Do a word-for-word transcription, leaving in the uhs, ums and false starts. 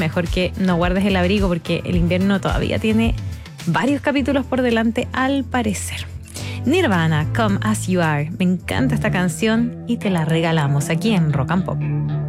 mejor que no guardes el abrigo porque el invierno todavía tiene varios capítulos por delante al parecer. Nirvana, Come As You Are. Me encanta esta canción y te la regalamos aquí en Rock and Pop.